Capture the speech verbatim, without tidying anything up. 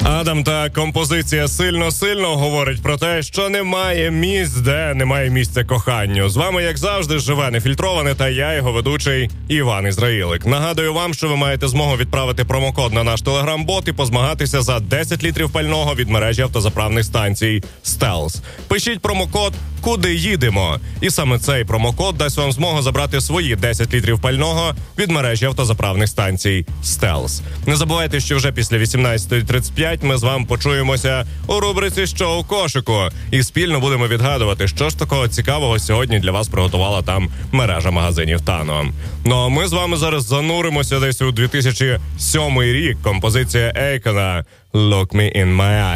Адам та композиція сильно-сильно говорить про те, що немає місць, де немає місця коханню. З вами, як завжди, живе нефільтроване та я, його ведучий Іван Ізраїлик. Нагадую вам, що ви маєте змогу відправити промокод на наш телеграм-бот і позмагатися за десять літрів пального від мережі автозаправних станцій «Стелс». Пишіть промокод «Куди їдемо?» І саме цей промокод дасть вам змогу забрати свої десять літрів пального від мережі автозаправних станцій «Стелс». Не забувайте, що вже після вісімнадцятої тридцять п'ять ми з вами почуємося у рубриці «Що у кошику?» і спільно будемо відгадувати, що ж такого цікавого сьогодні для вас приготувала там мережа магазинів «Тано». Ну а ми з вами зараз зануримося десь у дві тисячі сьомий рік. Композиція Ейкона «Look me in my eyes».